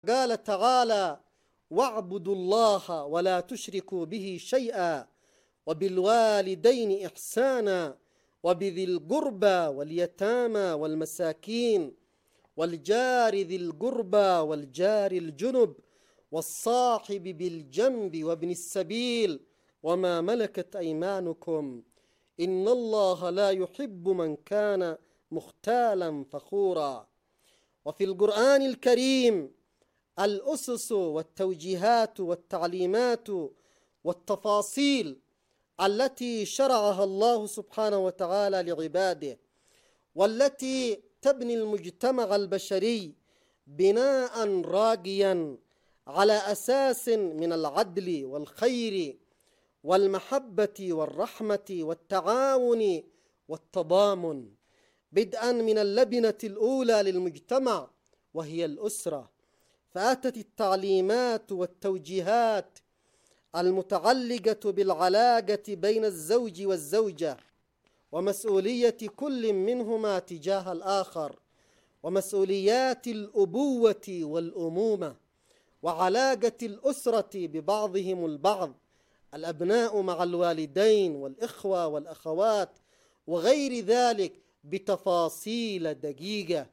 قال تعالى: واعبدوا الله ولا تشركوا به شيئا وبالوالدين إحسانا وبذي القربى واليتامى والمساكين والجار ذي القربى والجار الجنب والصاحب بالجنب وابن السبيل وما ملكت أيمانكم إن الله لا يحب من كان مختالا فخورا. وفي القرآن الكريم الأسس والتوجيهات والتعليمات والتفاصيل التي شرعها الله سبحانه وتعالى لعباده، والتي تبني المجتمع البشري بناء راقيا على أساس من العدل والخير والمحبة والرحمة والتعاون والتضامن، بدءا من اللبنة الأولى للمجتمع وهي الأسرة. فأتت التعليمات والتوجيهات المتعلقة بالعلاقة بين الزوج والزوجة ومسؤولية كل منهما تجاه الآخر، ومسؤوليات الأبوة والأمومة، وعلاقة الأسرة ببعضهم البعض، الأبناء مع الوالدين والإخوة والأخوات وغير ذلك بتفاصيل دقيقة،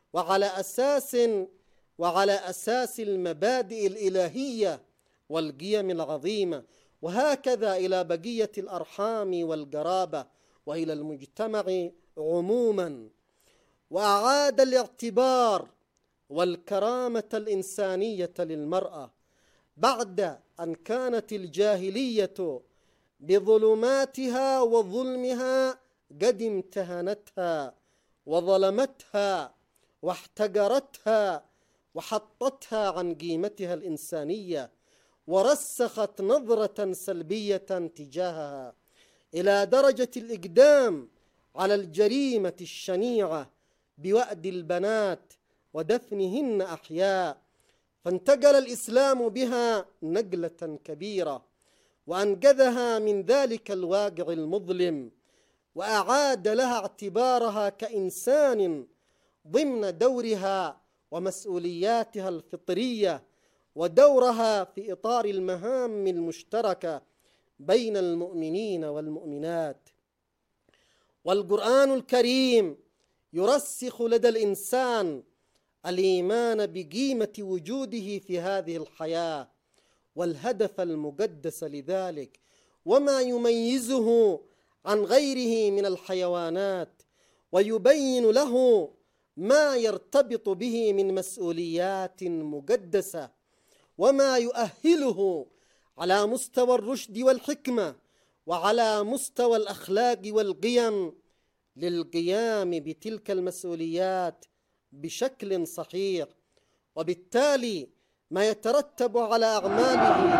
وعلى أساس المبادئ الإلهية والقيم العظيمة، وهكذا إلى بقية الأرحام والقرابة وإلى المجتمع عموما. وأعاد الاعتبار والكرامة الإنسانية للمرأة بعد أن كانت الجاهلية بظلماتها وظلمها قد امتهنتها وظلمتها واحتقرتها وحطتها عن قيمتها الإنسانية، ورسخت نظرة سلبية تجاهها إلى درجة الإقدام على الجريمة الشنيعة بوأد البنات ودفنهن أحياء. فانتقل الإسلام بها نقلة كبيرة وأنقذها من ذلك الواقع المظلم، وأعاد لها اعتبارها كإنسان ضمن دورها ومسؤولياتها الفطرية ودورها في إطار المهام المشتركة بين المؤمنين والمؤمنات. والقرآن الكريم يرسخ لدى الإنسان الإيمان بقيمة وجوده في هذه الحياة والهدف المقدس لذلك، وما يميزه عن غيره من الحيوانات، ويبين له ما يرتبط به من مسؤوليات مقدسة، وما يؤهله على مستوى الرشد والحكمة وعلى مستوى الأخلاق والقيم للقيام بتلك المسؤوليات بشكل صحيح. وبالتالي ما يترتب على أعماله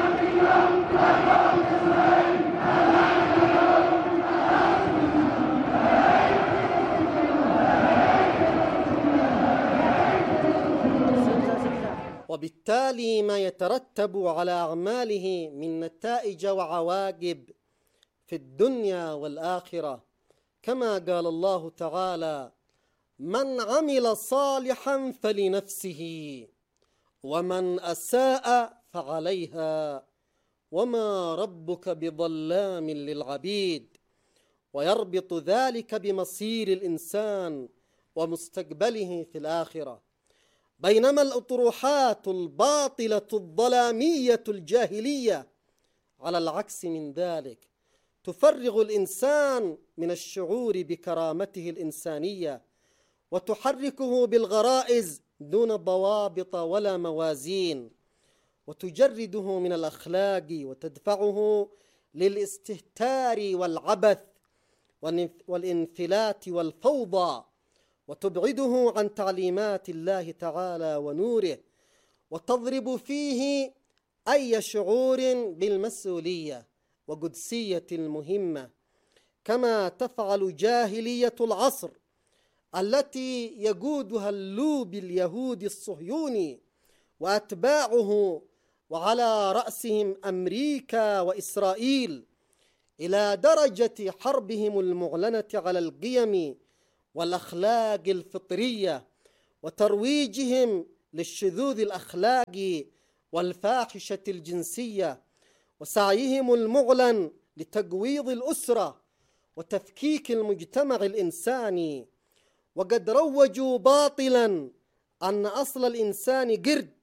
من نتائج وعواقب في الدنيا والآخرة، كما قال الله تعالى: من عمل صالحا فلنفسه ومن أساء فعليها وما ربك بظلام للعبيد. ويربط ذلك بمصير الإنسان ومستقبله في الآخرة. بينما الأطروحات الباطلة الظلامية الجاهلية على العكس من ذلك تفرغ الإنسان من الشعور بكرامته الإنسانية وتحركه بالغرائز دون ضوابط ولا موازين، وتجرده من الأخلاق وتدفعه للاستهتار والعبث والانفلات والفوضى، وتبعده عن تعليمات الله تعالى ونوره، وتضرب فيه أي شعور بالمسؤولية وقدسية المهمة، كما تفعل جاهلية العصر التي يقودها اللوب اليهودي الصهيوني وأتباعه، وعلى رأسهم أمريكا وإسرائيل، إلى درجة حربهم المعلنة على القيم والأخلاق الفطرية وترويجهم للشذوذ الأخلاقي والفاحشة الجنسية، وسعيهم المعلن لتجويض الأسرة وتفكيك المجتمع الإنساني. وقد روجوا باطلا أن أصل الإنسان قرد،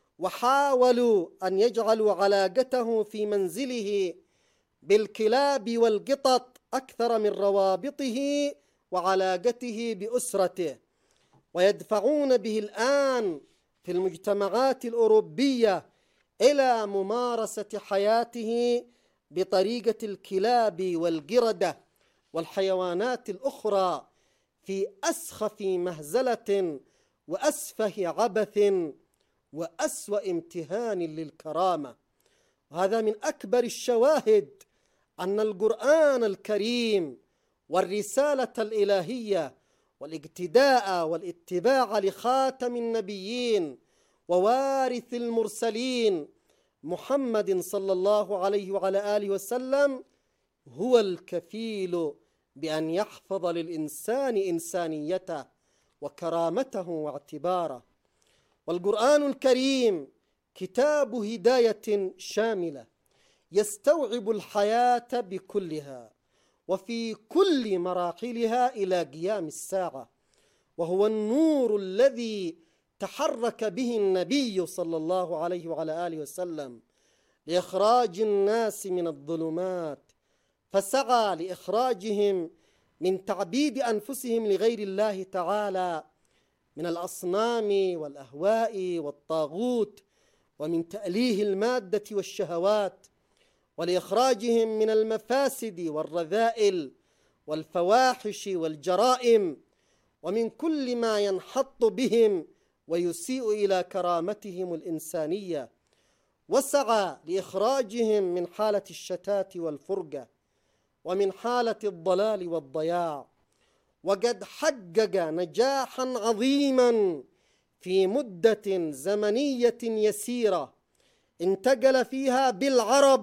وحاولوا أن يجعلوا علاقته في منزله بالكلاب والقطط أكثر من روابطه وعلاقته بأسرته، ويدفعون به الآن في المجتمعات الأوروبية إلى ممارسة حياته بطريقة الكلاب والقردة والحيوانات الأخرى في أسخف مهزلة وأسفه عبث وأسوأ امتهان للكرامة. وهذا من أكبر الشواهد أن القرآن الكريم والرسالة الإلهية والاقتداء والاتباع لخاتم النبيين ووارث المرسلين محمد صلى الله عليه وعلى آله وسلم هو الكفيل بأن يحفظ للإنسان إنسانيته وكرامته واعتباره. والقرآن الكريم كتاب هداية شاملة يستوعب الحياة بكلها وفي كل مراحلها إلى قيام الساعة، وهو النور الذي تحرك به النبي صلى الله عليه وعلى آله وسلم لإخراج الناس من الظلمات، فسعى لإخراجهم من تعبيد أنفسهم لغير الله تعالى من الأصنام والأهواء والطاغوت ومن تأليه المادة والشهوات، ولإخراجهم من المفاسد والرذائل والفواحش والجرائم ومن كل ما ينحط بهم ويسيء إلى كرامتهم الإنسانية، وسعى لإخراجهم من حالة الشتات والفرقة ومن حالة الضلال والضياع. وقد حقق نجاحا عظيما في مدة زمنية يسيرة انتقل فيها بالعرب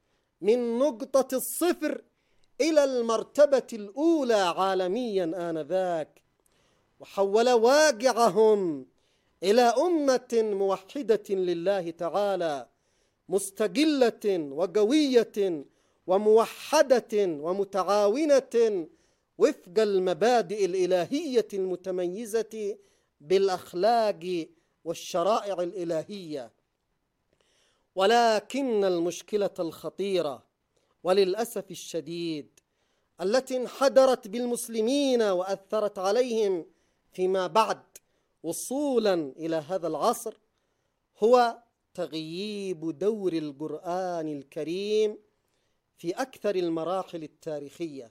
من نقطة الصفر إلى المرتبة الأولى عالميا آنذاك، وحول واقعهم إلى أمة موحدة لله تعالى مستقلة وقوية وموحدة ومتعاونة وفق المبادئ الإلهية المتميزة بالأخلاق والشرائع الإلهية. ولكن المشكلة الخطيرة وللأسف الشديد التي انحدرت بالمسلمين وأثرت عليهم فيما بعد وصولا إلى هذا العصر هو تغييب دور القرآن الكريم في أكثر المراحل التاريخية،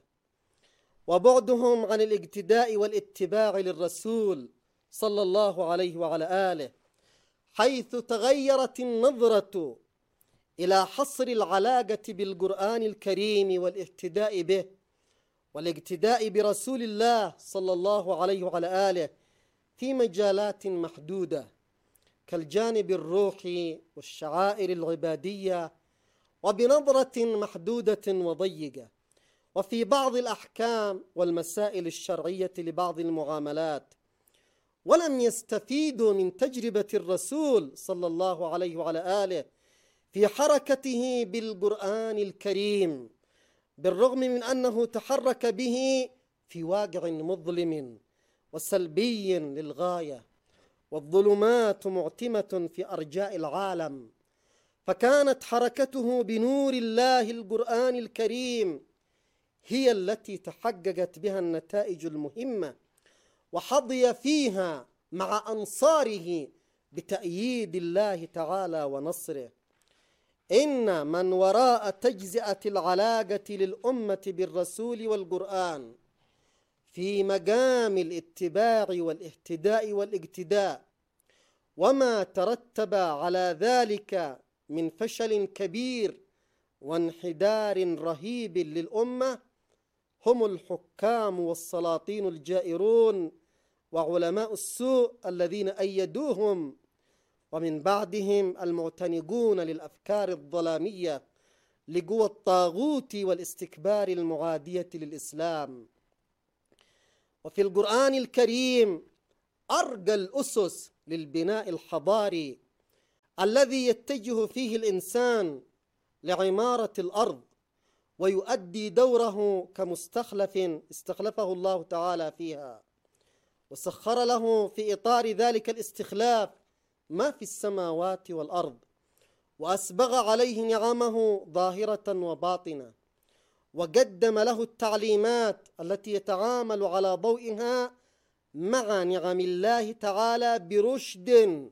وبعدهم عن الاقتداء والاتباع للرسول صلى الله عليه وعلى آله، حيث تغيرت النظرة إلى حصر العلاقة بالقرآن الكريم والاهتداء به والاقتداء برسول الله صلى الله عليه وعلى آله في مجالات محدودة كالجانب الروحي والشعائر العبادية، وبنظرة محدودة وضيقة، وفي بعض الأحكام والمسائل الشرعية لبعض المعاملات، ولم يستفيدوا من تجربة الرسول صلى الله عليه وعلى آله في حركته بالقرآن الكريم، بالرغم من أنه تحرك به في واقع مظلم وسلبي للغاية، والظلمات معتمة في أرجاء العالم، فكانت حركته بنور الله القرآن الكريم هي التي تحققت بها النتائج المهمة، وحظي فيها مع أنصاره بتأييد الله تعالى ونصره. إن من وراء تجزئة العلاقة للأمة بالرسول والقرآن في مقام الاتباع والاهتداء والاقتداء وما ترتب على ذلك من فشل كبير وانحدار رهيب للأمة هم الحكام والسلاطين الجائرون وعلماء السوء الذين أيدوهم، ومن بعدهم المعتنقون للأفكار الظلامية لقوى الطاغوت والاستكبار المعادية للإسلام. وفي القرآن الكريم أرجى الأسس للبناء الحضاري الذي يتجه فيه الإنسان لعمارة الأرض ويؤدي دوره كمستخلف استخلفه الله تعالى فيها، وسخر له في إطار ذلك الاستخلاف ما في السماوات والأرض، وأسبغ عليه نعمه ظاهرة وباطنة، وقدم له التعليمات التي يتعامل على ضوئها مع نعم الله تعالى برشد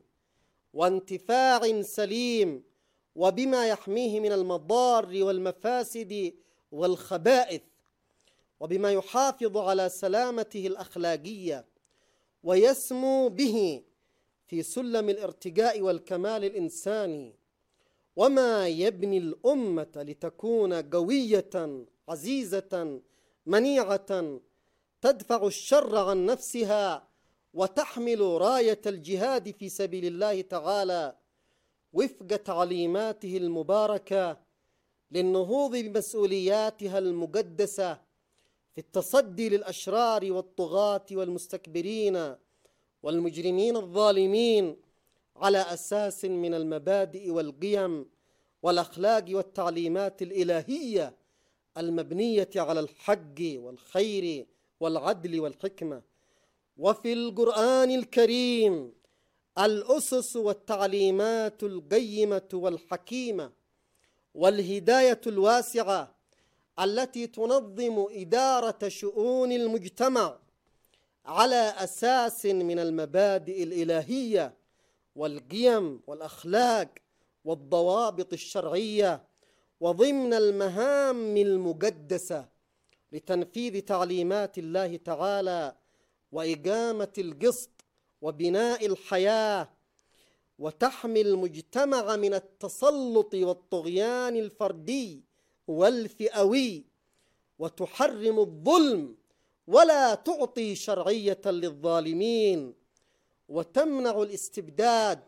وانتفاع سليم، وبما يحميه من المضار والمفاسد والخبائث، وبما يحافظ على سلامته الأخلاقية ويسمو به في سلم الارتقاء والكمال الإنساني، وما يبني الأمة لتكون قوية عزيزة منيعة تدفع الشر عن نفسها وتحمل راية الجهاد في سبيل الله تعالى وفق تعليماته المباركة للنهوض بمسؤولياتها المقدسة في التصدي للأشرار والطغاة والمستكبرين والمجرمين الظالمين على أساس من المبادئ والقيم والأخلاق والتعليمات الإلهية المبنية على الحق والخير والعدل والحكمة. وفي القرآن الكريم الأسس والتعليمات القيمة والحكيمة والهداية الواسعة التي تنظم إدارة شؤون المجتمع على أساس من المبادئ الإلهية والقيم والأخلاق والضوابط الشرعية، وضمن المهام المقدسة لتنفيذ تعليمات الله تعالى وإقامة القسط وبناء الحياة، وتحمي المجتمع من التسلط والطغيان الفردي والفئوي، وتحرم الظلم ولا تعطي شرعية للظالمين، وتمنع الاستبداد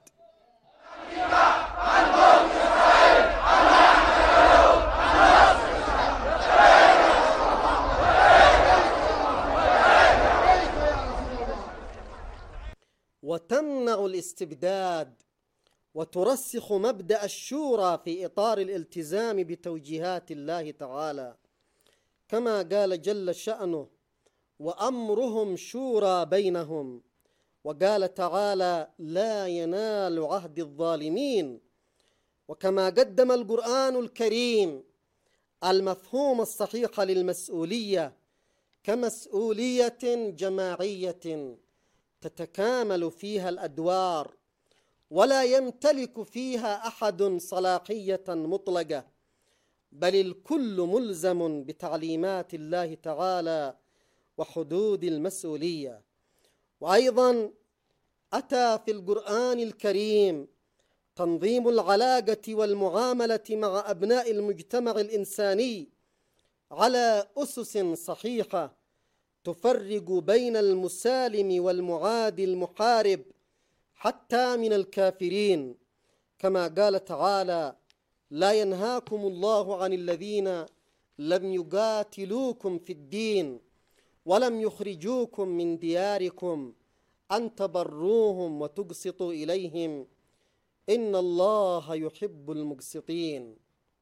وترسخ مبدأ الشورى في إطار الالتزام بتوجيهات الله تعالى، كما قال جل شأنه: وأمرهم شورى بينهم، وقال تعالى: لا ينال عهد الظالمين. وكما قدم القرآن الكريم المفهوم الصحيح للمسؤولية كمسؤولية جماعية تتكامل فيها الأدوار ولا يمتلك فيها أحد صلاحية مطلقة، بل الكل ملزم بتعليمات الله تعالى وحدود المسؤولية. وأيضا أتى في القرآن الكريم تنظيم العلاقة والمعاملة مع أبناء المجتمع الإنساني على أسس صحيحة تفرق بين المسالم والمعادي المحارب حتى من الكافرين، كما قال تعالى: لا ينهاكم الله عن الذين لم يقاتلوكم في الدين ولم يخرجوكم من دياركم أن تبروهم وتقسطوا إليهم إن الله يحب المقسطين.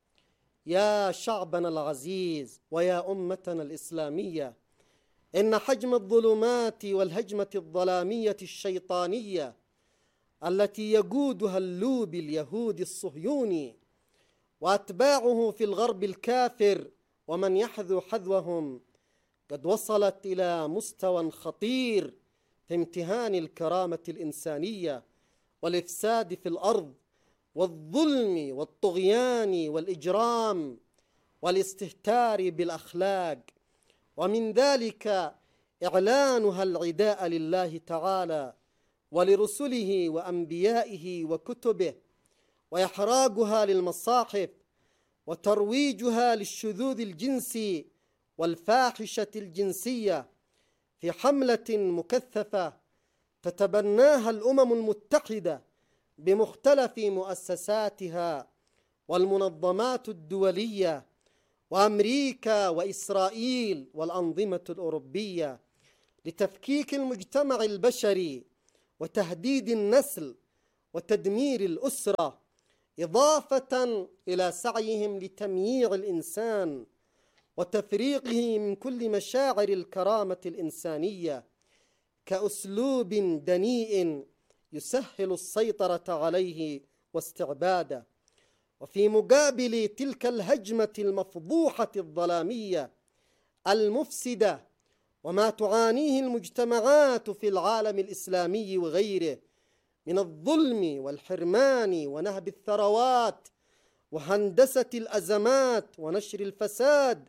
يا شعبنا العزيز ويا أمتنا الإسلامية، إن حجم الظلمات والهجمة الظلامية الشيطانية التي يقودها اللوبي اليهودي الصهيوني وأتباعه في الغرب الكافر ومن يحذو حذوهم قد وصلت إلى مستوى خطير في امتهان الكرامة الإنسانية والإفساد في الأرض والظلم والطغيان والإجرام والاستهتار بالأخلاق، ومن ذلك إعلانها العداء لله تعالى ولرسله وأنبيائه وكتبه، وإحراقها للمصاحف، وترويجها للشذوذ الجنسي والفاحشة الجنسية في حملة مكثفة تتبناها الأمم المتحدة بمختلف مؤسساتها والمنظمات الدولية وأمريكا وإسرائيل والأنظمة الأوروبية لتفكيك المجتمع البشري وتهديد النسل وتدمير الأسرة، إضافة إلى سعيهم لتمييع الإنسان وتفريقه من كل مشاعر الكرامة الإنسانية كأسلوب دنيء يسهل السيطرة عليه واستعباده. وفي مقابل تلك الهجمة المفضوحة الظلامية المفسدة وما تعانيه المجتمعات في العالم الإسلامي وغيره من الظلم والحرمان ونهب الثروات وهندسة الأزمات ونشر الفساد،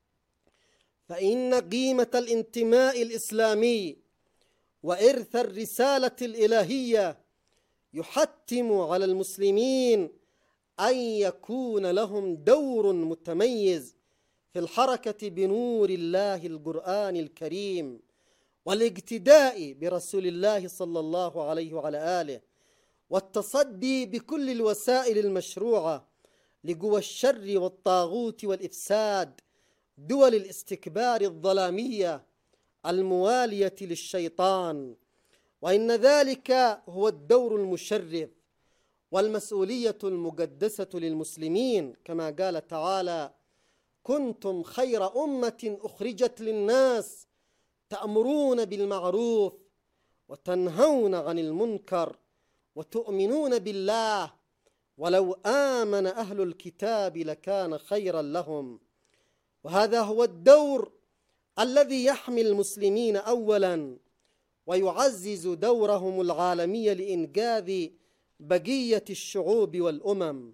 فإن قيمة الانتماء الإسلامي وإرث الرسالة الإلهية يحتم على المسلمين أن يكون لهم دور متميز في الحركة بنور الله القرآن الكريم والاقتداء برسول الله صلى الله عليه وعلى آله، والتصدي بكل الوسائل المشروعة لقوى الشر والطاغوت والإفساد، دول الاستكبار الظلامية الموالية للشيطان. وإن ذلك هو الدور المشرف والمسؤولية المقدسة للمسلمين، كما قال تعالى: كنتم خير أمة أخرجت للناس تأمرون بالمعروف وتنهون عن المنكر وتؤمنون بالله ولو آمن أهل الكتاب لكان خيرا لهم. وهذا هو الدور الذي يحمي المسلمين أولا ويعزز دورهم العالمي لإنقاذ بقية الشعوب والأمم.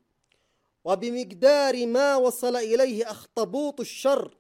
وبمقدار ما وصل إليه أخطبوط الشر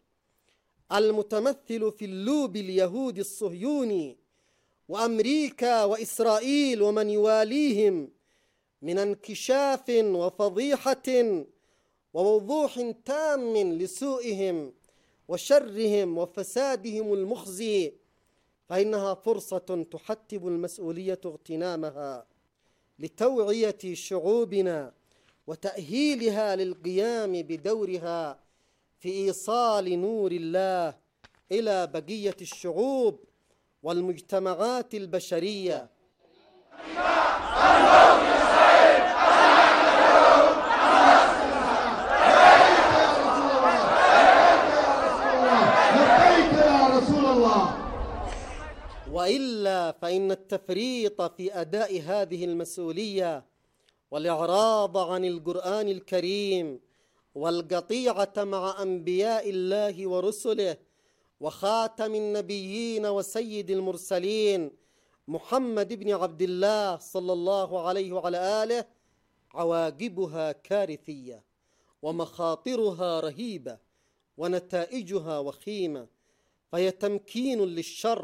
المتمثل في اللوب اليهودي الصهيوني وأمريكا وإسرائيل ومن يواليهم من انكشاف وفضيحة ووضوح تام لسوءهم وشرهم وفسادهم المخزي، فإنها فرصة تحتم المسؤولية اغتنامها لتوعية شعوبنا وتأهيلها للقيام بدورها في إيصال نور الله إلى بقية الشعوب والمجتمعات البشرية. وإلا فإن التفريط في أداء هذه المسؤولية والإعراض عن القرآن الكريم والقطيعة مع أنبياء الله ورسله وخاتم النبيين وسيد المرسلين محمد بن عبد الله صلى الله عليه وعلى آله عواقبها كارثية ومخاطرها رهيبة ونتائجها وخيمة، فهي تمكين للشر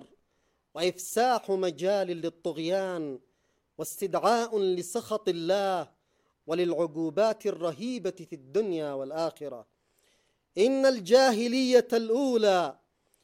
وإفساح مجال للطغيان واستدعاء لسخط الله وللعقوبات الرهيبة في الدنيا والآخرة. إن الجاهلية الأولى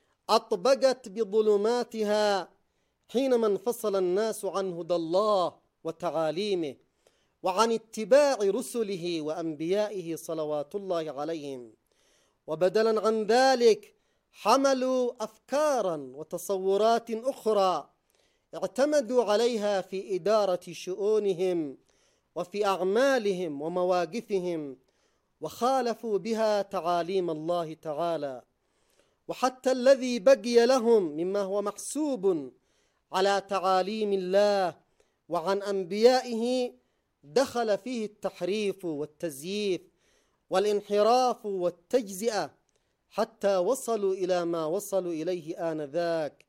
أطبقت بظلماتها حينما انفصل الناس عن هدى الله وتعاليمه وعن اتباع رسله وأنبيائه صلوات الله عليهم، وبدلا عن ذلك حملوا أفكارا وتصورات أخرى اعتمدوا عليها في إدارة شؤونهم وفي أعمالهم ومواقفهم، وخالفوا بها تعاليم الله تعالى. وحتى الذي بقي لهم مما هو محسوب على تعاليم الله وعن أنبيائه دخل فيه التحريف والتزييف والانحراف والتجزئة حتى وصلوا إلى ما وصلوا إليه آنذاك.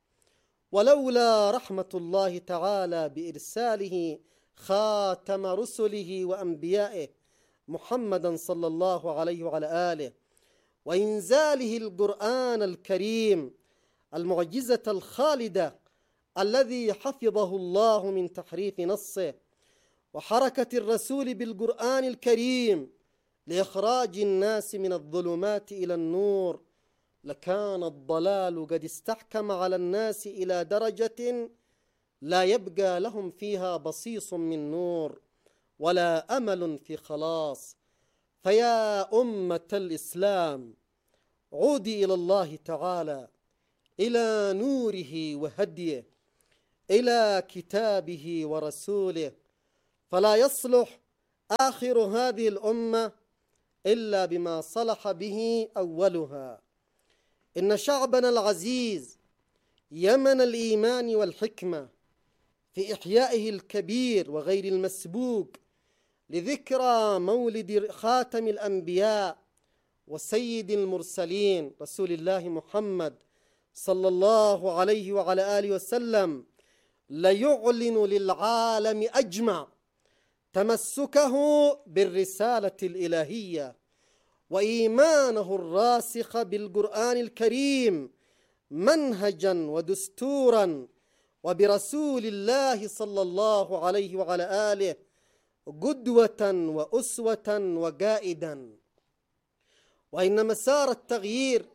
ولولا رحمة الله تعالى بإرساله خاتم رسله وأنبيائه محمدا صلى الله عليه وعلى آله وإنزاله القرآن الكريم المعجزة الخالدة الذي حفظه الله من تحريف نصه، وحركة الرسول بالقرآن الكريم لإخراج الناس من الظلمات إلى النور، لكان الضلال قد استحكم على الناس إلى درجة لا يبقى لهم فيها بصيص من نور ولا أمل في خلاص. فيا أمة الإسلام عودي إلى الله تعالى، إلى نوره وهديه، إلى كتابه ورسوله، فلا يصلح آخر هذه الأمة إلا بما صلح به أولها. إن شعبنا العزيز يمن الإيمان والحكمة في إحيائه الكبير وغير المسبوق لذكرى مولد خاتم الأنبياء وسيد المرسلين رسول الله محمد صلى الله عليه وعلى آله وسلم، ليعلن للعالم أجمع تمسكه بالرسالة الإلهية وإيمانه الراسخ بالقرآن الكريم منهجا ودستورا، وبرسول الله صلى الله عليه وعلى آله قدوة وأسوة وقائدا. وإن مسار التغيير